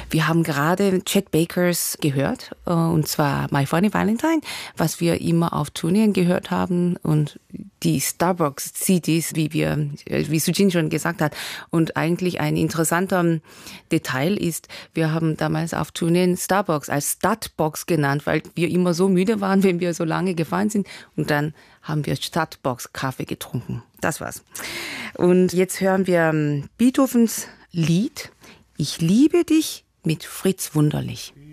Wir haben gerade Chet Bakers gehört, und zwar My Funny Valentine, was wir immer auf Turnieren gehört haben, und die Starbucks-CDs, wie Sujin schon gesagt hat. Und eigentlich ein interessanter Detail ist, wir haben damals auf Turnieren Starbucks als Stadtbox genannt, weil wir immer so müde waren, wenn wir so lange gefahren sind. Und dann haben wir Stadtbox-Kaffee getrunken. Das war's. Und jetzt hören wir Beethovens Lied Ich liebe dich mit Fritz Wunderlich.